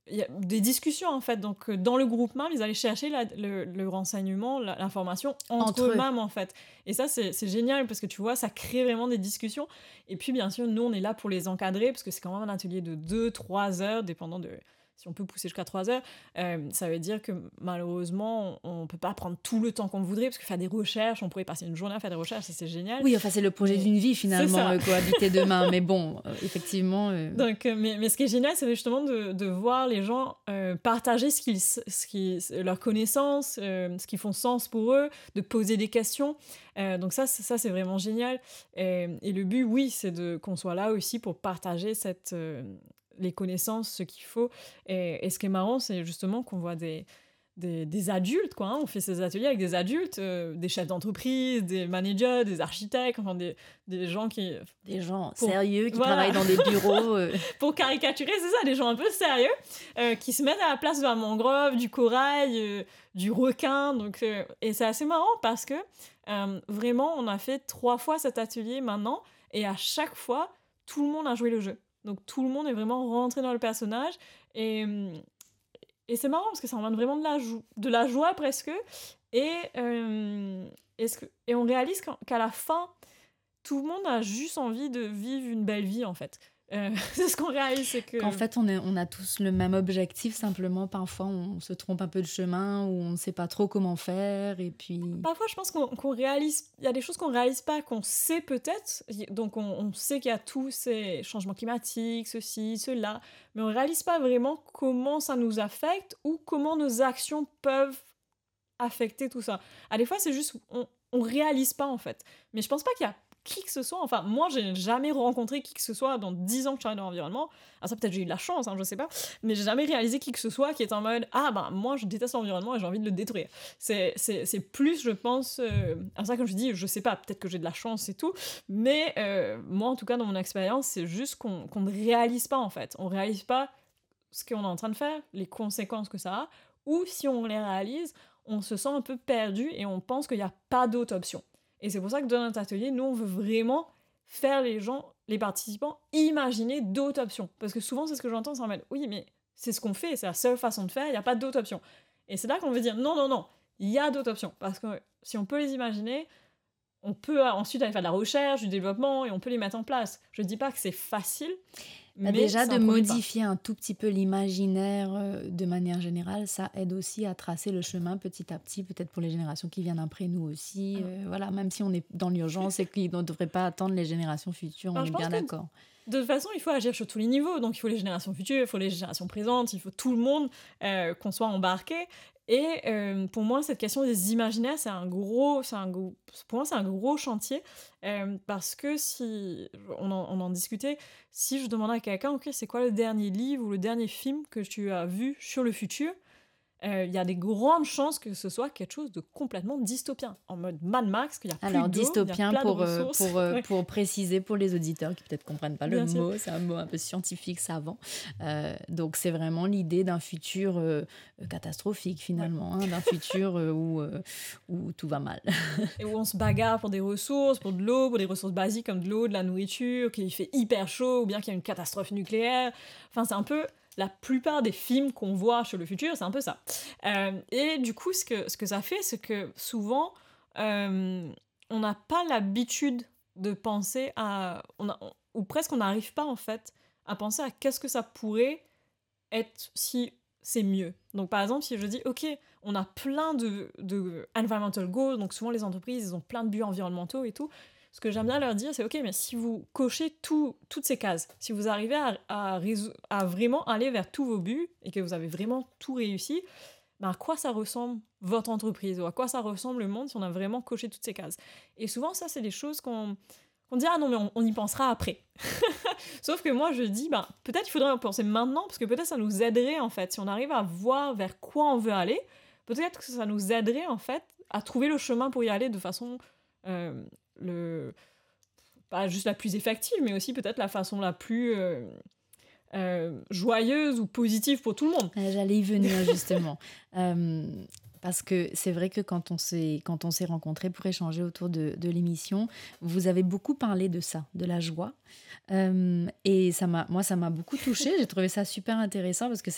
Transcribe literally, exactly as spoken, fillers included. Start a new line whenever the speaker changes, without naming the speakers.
il y a des discussions, en fait. Donc, euh, dans le groupe même, ils allaient chercher la- le, le renseignement, la- l'information entre,
Entre eux.
eux-mêmes, en fait. Et ça, c'est c'est génial parce que tu vois, ça crée vraiment des discussions. Et puis, bien sûr, nous, on est là pour les encadrer parce que c'est quand même un atelier de deux trois heures, dépendant de si on peut pousser jusqu'à trois heures. Euh, ça veut dire que malheureusement, on ne peut pas prendre tout le temps qu'on voudrait parce que faire des recherches, on pourrait passer une journée à faire des recherches, ça c'est génial.
Oui, enfin, c'est le projet
Mais
d'une vie,
c'est
finalement,
ça.
euh, cohabiter demain. Mais bon, euh, effectivement... euh,
Donc, euh, mais, mais ce qui est génial, c'est justement de, de voir les gens euh, partager ce qu'ils, ce qui, leurs connaissances, euh, ce qui font sens pour eux, de poser des questions. Euh, donc ça, c'est- ça c'est vraiment génial. Et, et le but, oui, c'est de, qu'on soit là aussi pour partager cette, euh, les connaissances, ce qu'il faut. Et, et ce qui est marrant, c'est justement qu'on voit des, des, des adultes, quoi. Hein. On fait ces ateliers avec des adultes, euh, des chefs d'entreprise, des managers, des architectes, enfin des, des gens qui...
des gens
Pour-
sérieux qui
voilà.
travaillent dans des bureaux. euh,
Pour caricaturer, c'est ça, des gens un peu sérieux, euh, qui se mettent à la place de la mangrove, du corail, euh, du requin. Donc, euh, et c'est assez marrant parce que euh, vraiment, on a fait trois fois cet atelier maintenant, et à chaque fois, tout le monde a joué le jeu. Donc tout le monde est vraiment rentré dans le personnage, et, euh, et c'est marrant parce que ça emmène vraiment de la, jo- de la joie presque, et, euh, est-ce que, et on réalise qu'en- qu'à la fin, tout le monde a juste envie de vivre une belle vie, en fait. Euh, c'est ce qu'on réalise, c'est que...
Qu'en fait, on, est, on a tous le même objectif, simplement, parfois, on se trompe un peu de chemin ou on ne sait pas trop comment faire, et puis...
Parfois, je pense qu'on qu'on réalise... Il y a des choses qu'on réalise pas, qu'on sait peut-être. Donc, on, on sait qu'il y a tous ces changements climatiques, ceci, cela, mais on réalise pas vraiment comment ça nous affecte ou comment nos actions peuvent affecter tout ça. À des fois, c'est juste... On, on réalise pas, en fait. Mais je pense pas qu'il y a qui que ce soit, enfin, moi, j'ai jamais rencontré qui que ce soit dans dix ans que je travaille dans l'environnement. Ah, ça, peut-être j'ai eu de la chance, hein, je sais pas, mais j'ai jamais réalisé qui que ce soit qui est en mode « Ah, ben, moi, je déteste l'environnement et j'ai envie de le détruire. » C'est, c'est, c'est plus, je pense... Euh... Alors ça, comme je dis, je sais pas, peut-être que j'ai de la chance et tout, mais euh, moi, en tout cas, dans mon expérience, c'est juste qu'on, qu'on ne réalise pas, en fait. On réalise pas ce qu'on est en train de faire, les conséquences que ça a, ou si on les réalise, on se sent un peu perdu et on pense qu'il n'y a pas d'autre option. Et c'est pour ça que dans notre atelier, nous, on veut vraiment faire les gens, les participants, imaginer d'autres options. Parce que souvent, c'est ce que j'entends, c'est en mode, oui, mais c'est ce qu'on fait, c'est la seule façon de faire, il n'y a pas d'autre option. Et c'est là qu'on veut dire, non, non, non, il y a d'autres options. Parce que si on peut les imaginer, on peut ensuite aller faire de la recherche, du développement, et on peut les mettre en place. Je ne dis pas que c'est facile,
Bah,
mais
déjà,
c'est
de
un premier pas.
modifier un tout petit peu l'imaginaire euh, de manière générale, ça aide aussi à tracer le chemin petit à petit, peut-être pour les générations qui viennent après nous aussi. euh, voilà, même si on est dans l'urgence et qu'on ne devrait pas attendre les générations futures,
Alors,
on
je
est
pense
bien
que
d'accord.
de toute façon, il faut agir sur tous les niveaux. Donc, il faut les générations futures, il faut les générations présentes, il faut tout le monde euh, qu'on soit embarqué. Et euh, pour moi, cette question des imaginaires, c'est un gros, c'est un gros, pour moi, c'est un gros chantier euh, parce que si on en, on en discutait, si je demandais à quelqu'un, ok, c'est quoi le dernier livre ou le dernier film que tu as vu sur le futur? Il euh, y a des grandes chances que ce soit quelque chose de complètement dystopien, en mode Mad Max, qu'il n'y a plus
Alors,
d'eau, il y a
dystopien,
plein
pour,
de
euh,
ressources.
pour, euh,
Ouais.
pour préciser pour les auditeurs qui peut-être ne comprennent pas le
Bien sûr.
mot, c'est un mot un peu scientifique, savant. Euh, donc, c'est vraiment l'idée d'un futur euh, catastrophique, finalement, hein, d'un futur euh, où, euh, où tout va mal.
Et où on se bagarre pour des ressources, pour de l'eau, pour des ressources basiques comme de l'eau, de la nourriture, qu'il fait hyper chaud, ou bien qu'il y a une catastrophe nucléaire. Enfin, c'est un peu la plupart des films qu'on voit sur le futur, c'est un peu ça. Euh, et du coup, ce que, ce que ça fait, c'est que souvent, euh, on n'a pas l'habitude de penser à... On a, on- ou presque on n'arrive pas, en fait, à penser à qu'est-ce que ça pourrait être si c'est mieux. Donc, par exemple, si je dis, OK, on a plein de, de environmental goals, donc souvent les entreprises, ils ont plein de buts environnementaux et tout. Ce que j'aime bien leur dire, c'est OK, mais si vous cochez tout, toutes ces cases, si vous arrivez à, à, résou- à vraiment aller vers tous vos buts et que vous avez vraiment tout réussi, ben à quoi ça ressemble votre entreprise ou à quoi ça ressemble le monde si on a vraiment coché toutes ces cases. Et souvent, ça, c'est des choses qu'on, qu'on dit, ah non, mais on, on y pensera après. Sauf que moi, je dis, ben, peut-être il faudrait en penser maintenant, parce que peut-être ça nous aiderait, en fait, si on arrive à voir vers quoi on veut aller, peut-être que ça nous aiderait, en fait, à trouver le chemin pour y aller de façon, euh, le... pas juste la plus effective, mais aussi peut-être la façon la plus euh, euh, joyeuse ou positive pour tout le monde.
Euh, J'allais y venir justement. Euh, parce que c'est vrai que quand on s'est, quand on s'est rencontrés pour échanger autour de, de l'émission, vous avez beaucoup parlé de ça, de la joie. Euh, et ça m'a, moi, ça m'a beaucoup touchée. J'ai trouvé ça super intéressant parce que